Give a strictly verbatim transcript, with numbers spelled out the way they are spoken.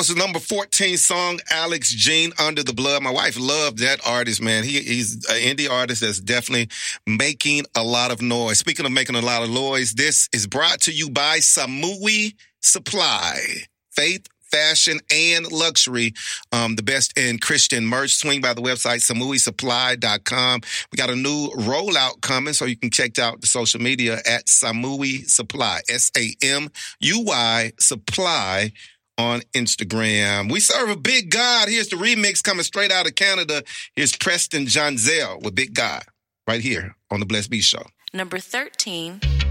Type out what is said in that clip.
was the number fourteen song, Alex Jean, Under the Blood. My wife loved that artist, man. He, he's an indie artist that's definitely making a lot of noise. Speaking of making a lot of noise, this is brought to you by Samui Supply. Faith, fashion, and luxury. Um, the best in Christian merch. Swing by the website, samui supply dot com. We got a new rollout coming, so you can check out the social media at Samui Supply. S A M U Y Supply on Instagram. We serve a big God. Here's the remix coming straight out of Canada. Here's Preston Jonzell with Big God right here on the Blessed Beat Show. Number thirteen.